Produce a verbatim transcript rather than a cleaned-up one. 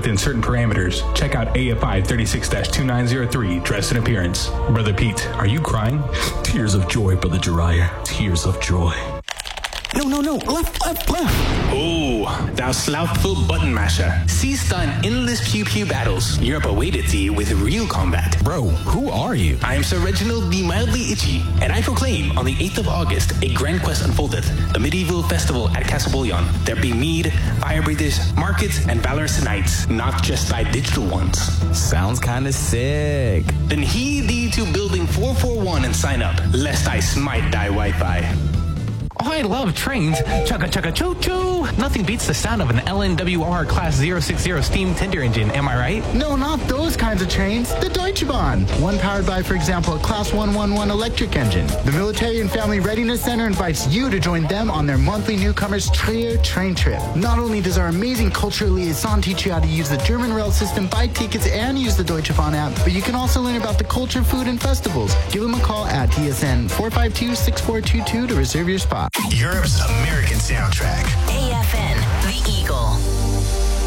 within certain parameters. Check out A F I thirty-six dash two nine zero three, dress and appearance. Brother Pete, are you crying? Tears of joy, Brother Jiraiya. Tears of joy. No, no, no. Left, left, left. Oh, thou slothful button masher. Cease thine endless pew-pew battles. Europe awaited thee with real combat. Bro, who are you? I am Sir Reginald the Mildly Itchy, and I proclaim on the eighth of August a grand quest unfoldeth, the medieval festival at Castle Bullion. There be mead, fire breathers, markets, and valorous knights, not just thy digital ones. Sounds kinda sick. Then heed thee to building four four one and sign up, lest I smite thy Wi-Fi. Oh, I love trains. Chugga chugga choo choo. Nothing beats the sound of an L N W R Class zero six zero steam tender engine, am I right? No, not those kinds of trains. The Deutsche Bahn. One powered by, for example, a Class one eleven electric engine. The Military and Family Readiness Center invites you to join them on their monthly newcomers Trier train trip. Not only does our amazing cultural liaison teach you how to use the German rail system, buy tickets, and use the Deutsche Bahn app, but you can also learn about the culture, food, and festivals. Give them a call at D S N four five two, six four two two to reserve your spot. Europe's American soundtrack. A F N, The Eagle.